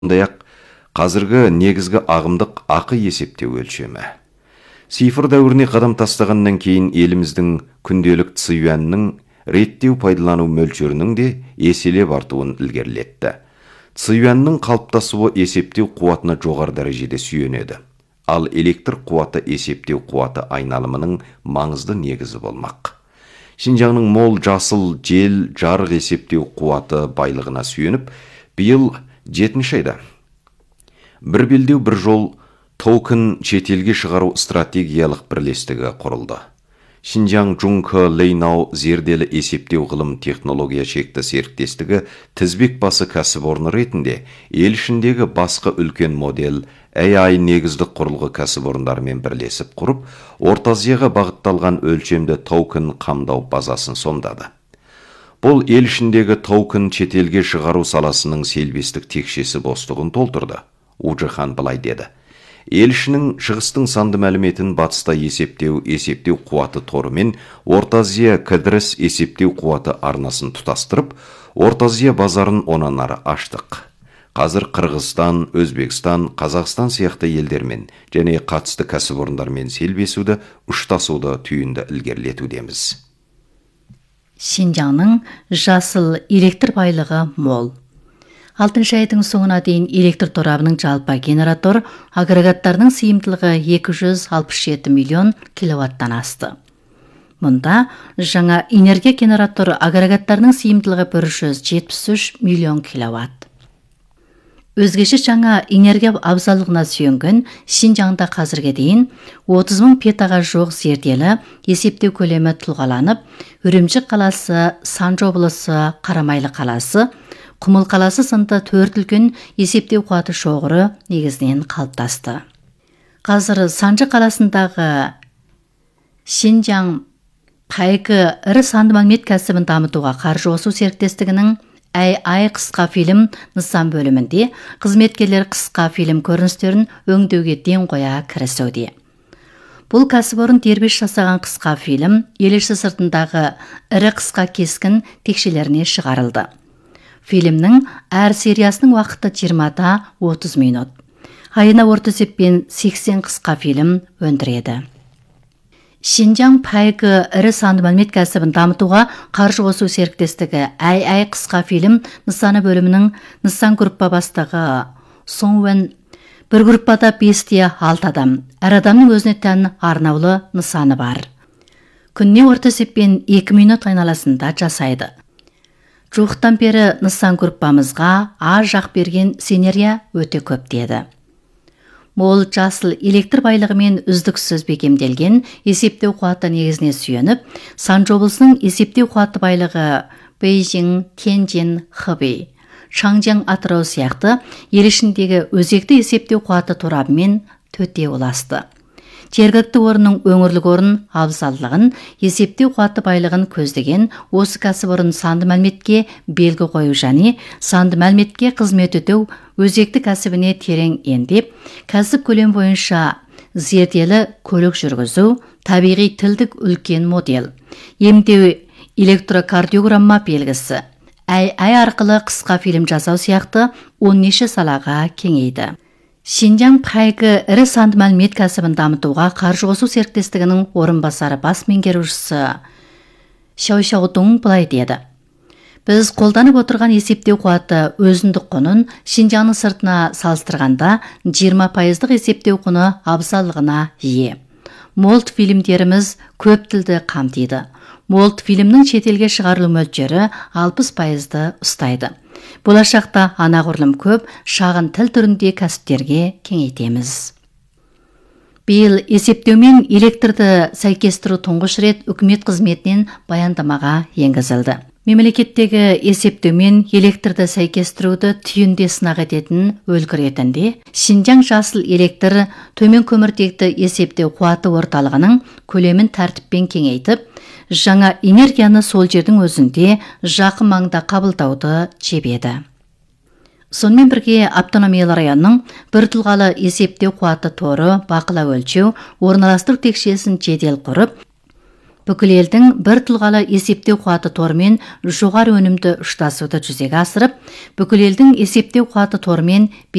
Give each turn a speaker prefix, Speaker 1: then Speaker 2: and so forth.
Speaker 1: Сондай-ақ қазіргі негізгі ағымдық ақы есептеу өлшемі. Цифр дәуіріне қадам тастағаннан кейін еліміздің күнделік цюаньның реттеу пайдалану мөлшерінің де еселеп артуын ілгерілетті. Цюаньның қалыптасуы есептеу қуатына жоғары дәрежеде сүйенеді. Ал электр қуаты есептеу қуаты айналымының маңызды негізі болмақ. Шинжаңның мол жасыл жел жарық есептеу қуаты байлығына сүйеніп, биыл 7 айда бір белдеу бір жол токен шетелге шығару стратегиялық бірлестігі құрылды. Шинжаң Жункы Лейнау зерделі есептеу ғылым технология шекті серіктестігі тізбек басы кәсіпорны ретінде ел ішіндегі басқа үлкен модель AI негізді құрылғы кәсіпорындармен бірлесіп құрып, Орта Азияға бағытталған өлшемді токен қамдау базасын сомдады. Бұл ел ішіндегі токен шетелге шығару саласының селбестік текшесі бостығын толтырды. Ужихан былай деді: ел ішінің шығыстың санды мәліметін батыста есептеу қуаты торымен Орта Азия кідіріс есептеу қуаты арнасын тұтастырып, Орта Азия базарын онан ары аштық. Қазір Қырғызстан, Өзбекстан, Қазақстан сияқты елдермен және қатысты кәсіпорындармен селбесуді, ұштасуды түйінді ілгерілетудеміз.
Speaker 2: Шинжаңның жасыл электр байлығы мол. 6 айдың соңына дейін электр торабының жалпы генератор агрегаттарының сыйымдылығы 267 миллион киловаттан асты. Мұнда жаңа энергия генератор агрегаттарының сыйымдылығы 173 миллион киловатт. Өзгеше жаңа энергия абзаллығына сүйенген Шинжаңда қазірге дейін 30 мың петаға жоқ зерделі есептеу көлемі тұлғаланып, Үрімжі қаласы, Санжы облысы, Қарамайлы қаласы, Құмыл қаласы сынды 4 үлкен есептеу қуаты шоғыры негізінен қалыптасты. Қазір Санжы қаласындағы Шинжаң Пайгы ірі санды мәлімет кәсібін дамытуға қаржы қосу серіктестігінің AI қысқа фильм нысан бөлімінде қызметкерлер қысқа фильм көріністерін өңдеуге ден қоя кірісуде. Бұл кәсіпорын дербес жасаған қысқа фильм ел іші сыртындағы ірі қысқа кескін текшелеріне шығарылды. Фильмнің әр сериясының уақыты 20-30 минут. Айына орта есеппен 80 қысқа фильм өндіреді. Шинжаң Пайгы ірі санды мәлімет кәсібін дамытуға қаржы қосу серіктестігі AI қысқа фильм нысаны бөлімінің нысан группа бастығы Соңуэн бір группада 5-6 адам, әр адамның өзіне тән арнаулы нысаны бар. Күнне орта есеппен 2 минут айналасында жасайды. Жуықтан бері нысан группамызға жақ берген сенерия өте көп деді. Мол жасыл электр байлығымен үздіксіз бекемделген есептеу қуаты негізіне сүйеніп, Санжы облысының есептеу қуаты байлығы Бейжің, Тяньжин, Хэбэй, Шаңжаң, Атырау сияқты ел ішіндегі өзекті есептеу қуаты торабымен төте ұласты. Жергілікті орынның өңірлік орын абзалдығын, есептеу қуаты байлығын көздеген осы кәсіпорын санды мәліметке белгі қою және санды мәліметке қызмет ету өзекті кәсібіне терең ендеп, кәсіп көлем бойынша зерделі көлік жүргізу, табиғи тілдік үлкен модель, емдеу электрокардиограмма белгісі, AI арқылы қысқа фильм жасау сияқты 10 салаға кеңейді. Шинжаң Пайгы ірі санды мәлімет кәсібін дамытуға қаржы қосу серіктестігінің орынбасары бас меңгерушісі Шаушаудың былай деді: біз қолданып отырған есептеу қуаты өзіндік құнын Шинжаңның сыртына салыстырғанда 20% есептеу құны абзаллығына ие. Молт фильмдеріміз көп тілді қамтиды. Молт фильмнің шетелге шығарылу мөлшері 60% ұстайды. Болашақта анағұрлым көп шағын тіл түрінде кәсіптерге кеңейтеміз. Биыл есептеумен электрді сәйкестіру тұңғыш рет үкімет қызметінен баяндамаға енгізілді. Мемлекеттегі есептеумен электрді сәйкестіруді түйінде сынақ ететін өлкір ретінде Шинжаң жасыл электр төмен көміртекті есептеу қуаты орталығының көлемін тәртіппен кеңейтіп, жаңа энергияны сол жердің өзінде жақын маңда қабылдауды жебеді. Сонымен бірге автономиялы районның бір тұлғалы есептеу қуаты торы бақылау өлшеу орналастыру текшесін жедел құрып, бүкіл елдің бір тұлғалы есептеу қуаты торымен жоғары өнімді ұштасуды жүзеге асырып, бүкіл елдің есептеу қуаты торымен